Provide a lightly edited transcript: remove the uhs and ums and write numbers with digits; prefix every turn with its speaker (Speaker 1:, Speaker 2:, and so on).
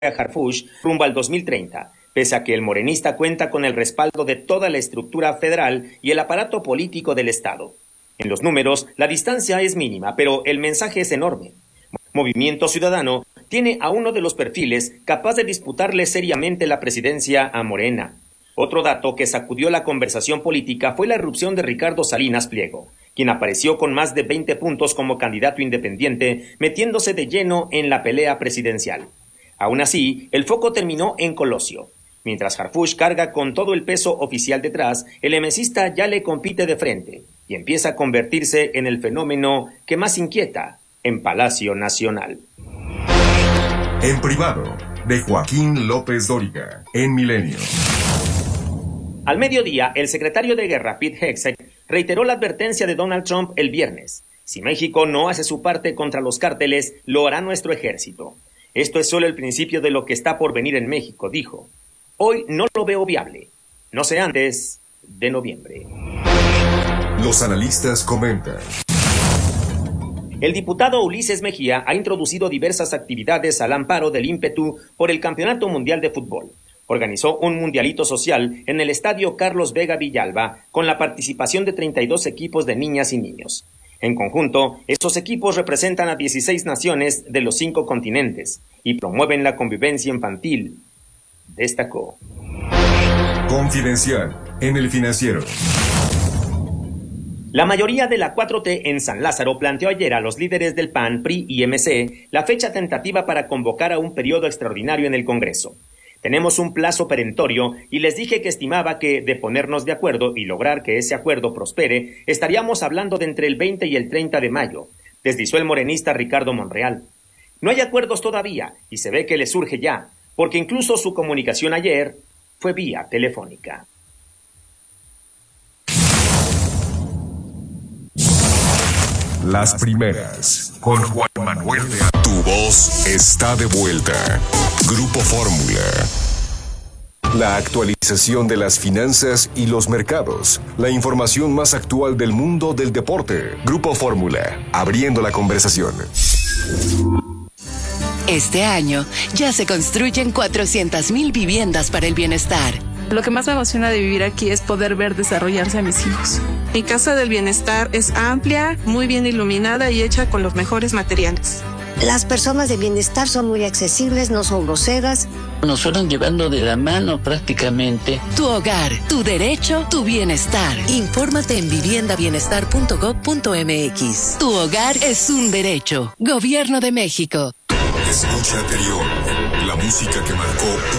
Speaker 1: Harfuch rumbo al 2030, pese a que el morenista cuenta con el respaldo de toda la estructura federal y el aparato político del Estado. En los números, la distancia es mínima, pero el mensaje es enorme. Movimiento Ciudadano tiene a uno de los perfiles capaz de disputarle seriamente la presidencia a Morena. Otro dato que sacudió la conversación política fue la irrupción de Ricardo Salinas Pliego, quien apareció con más de 20 puntos como candidato independiente, metiéndose de lleno en la pelea presidencial. Aún así, el foco terminó en Colosio. Mientras Harfuch carga con todo el peso oficial detrás, el emesista ya le compite de frente y empieza a convertirse en el fenómeno que más inquieta en Palacio Nacional.
Speaker 2: En privado, de Joaquín López Dóriga, en Milenio.
Speaker 1: Al mediodía, el secretario de Guerra, Pete Hegseth, reiteró la advertencia de Donald Trump el viernes. Si México no hace su parte contra los cárteles, lo hará nuestro ejército. Esto es solo el principio de lo que está por venir en México, dijo. Hoy no lo veo viable. No sé antes de noviembre.
Speaker 2: Los analistas comentan.
Speaker 1: El diputado Ulises Mejía ha introducido diversas actividades al amparo del ímpetu por el Campeonato Mundial de Fútbol. Organizó un mundialito social en el Estadio Carlos Vega Villalba con la participación de 32 equipos de niñas y niños. En conjunto, estos equipos representan a 16 naciones de los 5 continentes y promueven la convivencia infantil, destacó.
Speaker 2: Confidencial, en El Financiero.
Speaker 1: La mayoría de la 4T en San Lázaro planteó ayer a los líderes del PAN, PRI y MC la fecha tentativa para convocar a un periodo extraordinario en el Congreso. Tenemos un plazo perentorio y les dije que estimaba que, de ponernos de acuerdo y lograr que ese acuerdo prospere, estaríamos hablando de entre el 20 y el 30 de mayo, deslizó el morenista Ricardo Monreal. No hay acuerdos todavía y se ve que le surge ya, porque incluso su comunicación ayer fue vía telefónica.
Speaker 2: Las primeras, con Juan Manuel de A. Tu voz está de vuelta. Grupo Fórmula. La actualización de las finanzas y los mercados. La información más actual del mundo del deporte. Grupo Fórmula, abriendo la conversación.
Speaker 3: Este año ya se construyen 400,000 viviendas para el bienestar.
Speaker 4: Lo que más me emociona de vivir aquí es poder ver desarrollarse a mis hijos. Mi casa del bienestar es amplia, muy bien iluminada y hecha con los mejores materiales.
Speaker 5: Las personas de bienestar son muy accesibles, no son groseras.
Speaker 6: Nos fueron llevando de la mano prácticamente.
Speaker 3: Tu hogar, tu derecho, tu bienestar. Infórmate en viviendabienestar.gov.mx. Tu hogar es un derecho. Gobierno de México.
Speaker 2: Escucha anterior, la música que marcó